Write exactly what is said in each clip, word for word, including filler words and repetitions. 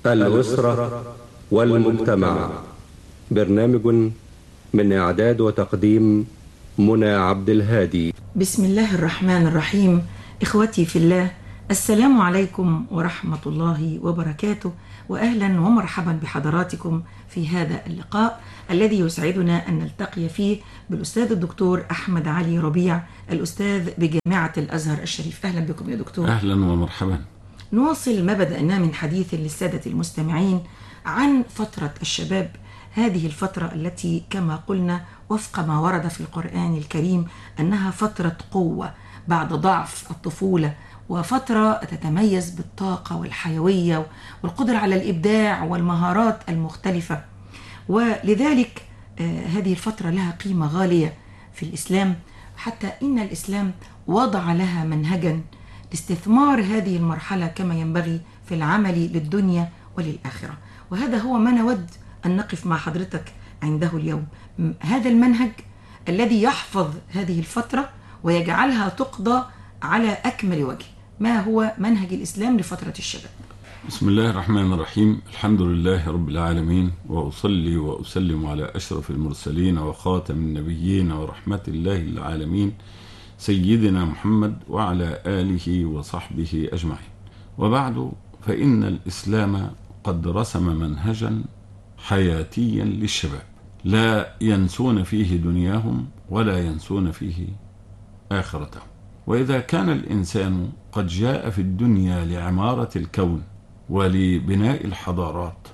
الأسرة والمجتمع. برنامج من إعداد وتقديم منى عبد الهادي. بسم الله الرحمن الرحيم. إخوتي في الله، السلام عليكم ورحمة الله وبركاته، وأهلا ومرحبا بحضراتكم في هذا اللقاء الذي يسعدنا أن نلتقي فيه بالأستاذ الدكتور أحمد علي ربيع، الأستاذ بجامعة الأزهر الشريف. أهلا بكم يا دكتور. أهلا ومرحبا. نواصل ما بدأناه من حديث للسادة المستمعين عن فترة الشباب، هذه الفترة التي كما قلنا وفق ما ورد في القرآن الكريم أنها فترة قوة بعد ضعف الطفولة، وفترة تتميز بالطاقة والحيوية والقدرة على الإبداع والمهارات المختلفة، ولذلك آه هذه الفترة لها قيمة غالية في الإسلام، حتى إن الإسلام وضع لها منهجا لاستثمار هذه المرحلة كما ينبغي في العمل للدنيا وللآخرة. وهذا هو ما نود أن نقف مع حضرتك عنده اليوم، هذا المنهج الذي يحفظ هذه الفترة ويجعلها تقضى على أكمل وجه. ما هو منهج الإسلام لفترة الشباب؟ بسم الله الرحمن الرحيم. الحمد لله رب العالمين، وأصلي وأسلم على أشرف المرسلين وخاتم النبيين ورحمة الله للعالمين سيدنا محمد وعلى آله وصحبه أجمعين. وبعد، فإن الإسلام قد رسم منهجا حياتيا للشباب لا ينسون فيه دنياهم ولا ينسون فيه آخرتهم. وإذا كان الإنسان قد جاء في الدنيا لعمارة الكون ولبناء الحضارات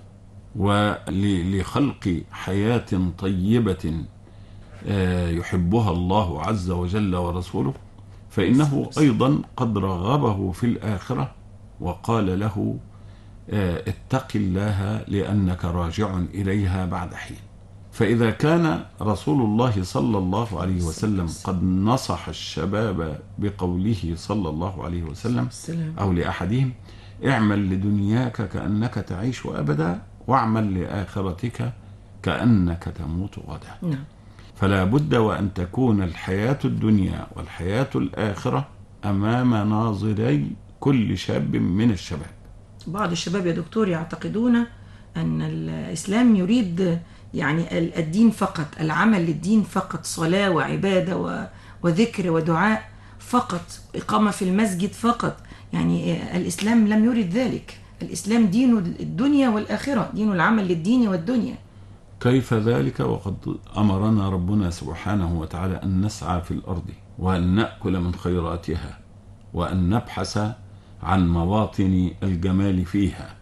ولخلق حياة طيبة يحبها الله عز وجل ورسوله، فإنه أيضا قد رغبه في الآخرة وقال له اتق الله لأنك راجع إليها بعد حين. فإذا كان رسول الله صلى الله عليه وسلم قد نصح الشباب بقوله صلى الله عليه وسلم أو لأحدهم: اعمل لدنياك كأنك تعيش أبدا، واعمل لآخرتك كأنك تموت غدا. فلا بد وأن تكون الحياة الدنيا والحياة الآخرة أمام ناظري كل شاب من الشباب. بعض الشباب يا دكتور يعتقدون أن الإسلام يريد يعني الدين فقط، العمل للدين فقط، صلاة وعبادة وذكر ودعاء فقط، إقامة في المسجد فقط. يعني الإسلام لم يريد ذلك، الإسلام دين الدنيا والآخرة، دين العمل للدين والدنيا. كيف ذلك وقد أمرنا ربنا سبحانه وتعالى أن نسعى في الأرض وأن نأكل من خيراتها وأن نبحث عن مواطن الجمال فيها.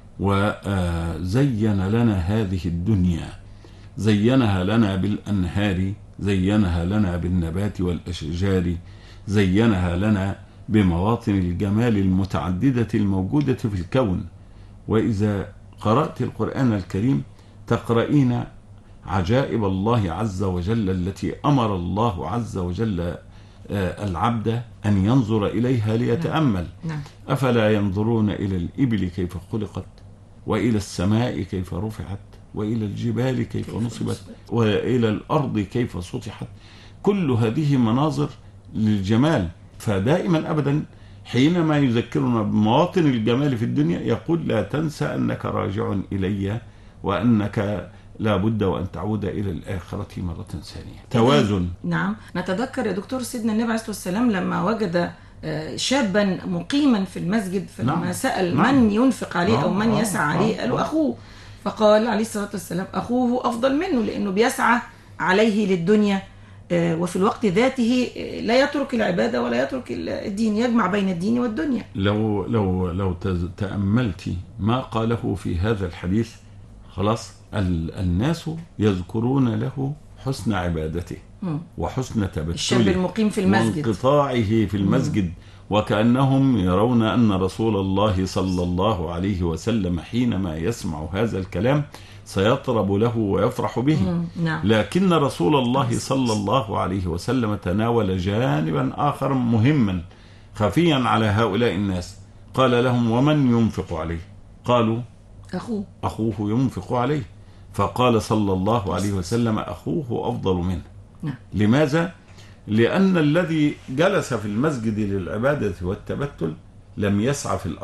وزين لنا هذه الدنيا، زينها لنا بالأنهار، زينها لنا بالنبات والأشجار، زينها لنا بمواطن الجمال المتعددة الموجودة في الكون. وإذا قرأت القرآن الكريم تقرأين عجائب الله عز وجل التي أمر الله عز وجل العبد أن ينظر إليها ليتأمل. نعم. أفلا ينظرون إلى الإبل كيف خلقت، وإلى السماء كيف رفعت، وإلى الجبال كيف نصبت، وإلى الأرض كيف سطحت. كل هذه مناظر للجمال. فدائما أبدا حينما يذكرنا بمواطن الجمال في الدنيا يقول: لا تنسى أنك راجع إلي، وأنك لا بد وأن تعود إلى الآخرة مرة ثانية. توازن. نعم. نتذكر يا دكتور سيدنا النبي عليه الصلاة والسلام لما وجد شابا مقيما في المسجد، فلما نعم. سأل نعم. من ينفق عليه نعم. أو من يسعى عليه، قالوا أخوه. فقال عليه الصلاة والسلام: أخوه أفضل منه، لأنه بيسعى عليه للدنيا وفي الوقت ذاته لا يترك العبادة ولا يترك الدين، يجمع بين الدين والدنيا. لو لو لو تأملت ما قاله في هذا الحديث، خلاص الناس يذكرون له حسن عبادته م. وحسن تبتله، الشاب المقيم في المسجد وانقطاعه في المسجد، م. وكأنهم يرون أن رسول الله صلى الله عليه وسلم حينما يسمع هذا الكلام سيطرب له ويفرح به. م. نعم. لكن رسول الله صلى الله عليه وسلم تناول جانبا آخر مهما خفيا على هؤلاء الناس. قال لهم: ومن ينفق عليه؟ قالوا: أخوه أخوه ينفق عليه. فقال صلى الله عليه وسلم: أخوه أفضل منه. نعم. لماذا؟ لأن الذي جلس في المسجد للعبادة والتبتل لم يسعى في الأرض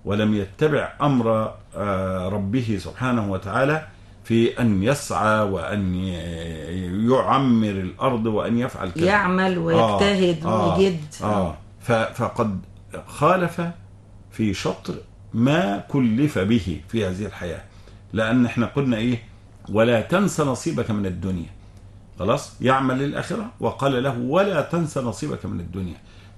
ولم يتبع أمر ربه سبحانه وتعالى في أن يسعى وأن يعمر الأرض وأن يفعل كذا، يعمل ويجتهد آه ويجد. آه آه فقد خالف في شطر ما كلف به في هذه الحياة. لأن احنا قلنا إيه؟ ولا تنس نصيبك من الدنيا. خلاص، يعمل للآخرة، وقال له ولا تنس نصيبك من الدنيا.